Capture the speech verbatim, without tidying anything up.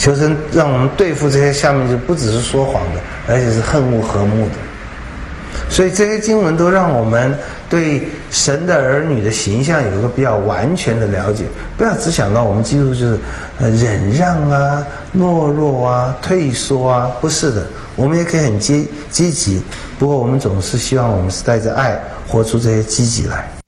求神让我们对付这些下面就不只是说谎的，而且是恨恶和睦的。所以这些经文都让我们对神的儿女的形象有一个比较完全的了解，不要只想到我们基督徒就是呃忍让啊、懦弱啊、退缩啊，不是的，我们也可以很积积极，不过我们总是希望我们是带着爱活出这些积极来。